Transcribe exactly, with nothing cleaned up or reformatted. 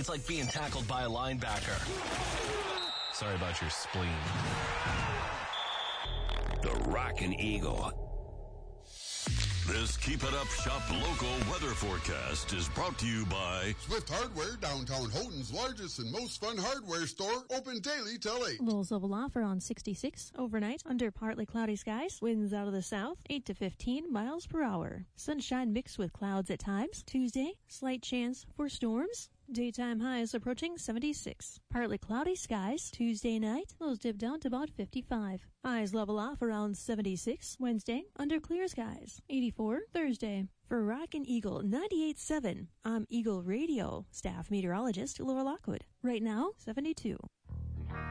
It's like being tackled by a linebacker. Sorry about your spleen. The Rockin' Eagle. This Keep It Up Shop local weather forecast is brought to you by Swift Hardware, downtown Houghton's largest and most fun hardware store, open daily till eight. Low level offer on sixty-six overnight under partly cloudy skies. Winds out of the south, eight to fifteen miles per hour. Sunshine mixed with clouds at times. Tuesday, slight chance for storms. Daytime highs approaching seventy-six. Partly cloudy skies. Tuesday night, lows dip down to about fifty-five. Highs level off around seventy-six. Wednesday, under clear skies. eighty-four Thursday. For Rockin' Eagle ninety-eight point seven, I'm Eagle Radio staff meteorologist Laura Lockwood. Right now, seventy-two.